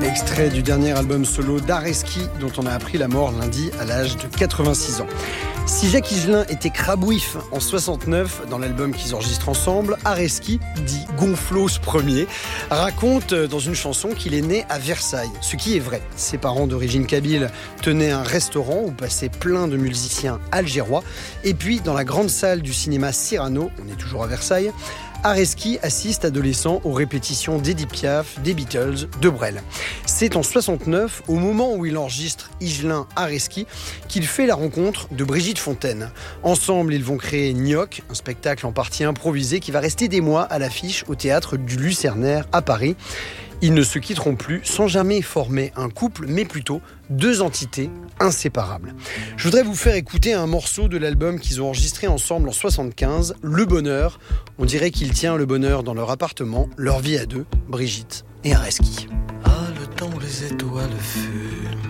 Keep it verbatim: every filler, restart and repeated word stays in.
Extrait du dernier album solo d'Areski, dont on a appris la mort lundi à l'âge de quatre-vingt-six ans. Si Jacques Higelin était crabouif en soixante-neuf dans l'album qu'ils enregistrent ensemble, Areski, dit Gonflos Premier, raconte dans une chanson qu'il est né à Versailles. Ce qui est vrai. Ses parents d'origine kabyle tenaient un restaurant où passaient plein de musiciens algérois. Et puis, dans la grande salle du cinéma Cyrano, on est toujours à Versailles, Areski assiste adolescent aux répétitions d'Edith Piaf, des Beatles, de Brel. C'est en soixante-neuf, au moment où il enregistre Higelin-Areski, qu'il fait la rencontre de Brigitte Fontaine. Ensemble, ils vont créer Gnoc, un spectacle en partie improvisé qui va rester des mois à l'affiche au théâtre du Lucernaire à Paris. Ils ne se quitteront plus sans jamais former un couple, mais plutôt deux entités inséparables. Je voudrais vous faire écouter un morceau de l'album qu'ils ont enregistré ensemble en soixante-quinze, Le Bonheur. On dirait qu'il tient le bonheur dans leur appartement, leur vie à deux, Brigitte et Areski. Ah, le temps où les étoiles fument.